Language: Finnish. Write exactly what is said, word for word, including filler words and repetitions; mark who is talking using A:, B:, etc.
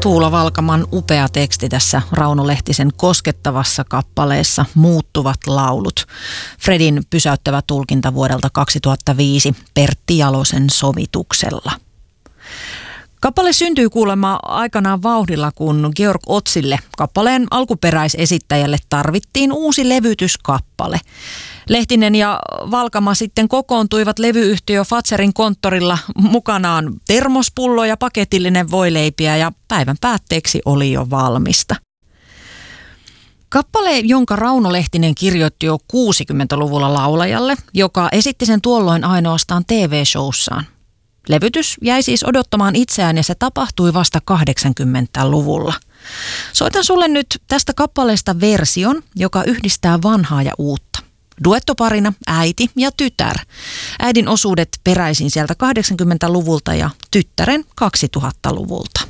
A: Tuula Valkaman upea teksti tässä Rauno Lehtisen koskettavassa kappaleessa Muuttuvat laulut. Fredin pysäyttävä tulkinta vuodelta kaksituhattaviisi Pertti Jalosen sovituksella. Kappale syntyi kuulemma aikanaan vauhdilla, kun Georg Otsille, kappaleen alkuperäisesittäjälle, tarvittiin uusi levytyskappale. Lehtinen ja Valkama sitten kokoontuivat levyyhtiö Fazerin konttorilla, mukanaan termospullo ja paketillinen voileipiä, ja päivän päätteeksi oli jo valmista. Kappale, jonka Rauno Lehtinen kirjoitti jo kuusikymmentäluvulla laulajalle, joka esitti sen tuolloin ainoastaan T V-showssaan. Levytys jäi siis odottamaan itseään ja se tapahtui vasta kahdeksankymmentäluvulla. Soitan sulle nyt tästä kappaleesta version, joka yhdistää vanhaa ja uutta. Duettoparina äiti ja tytär. Äidin osuudet peräisin sieltä kahdeksankymmentäluvulta ja tyttären kaksituhattaluvulta.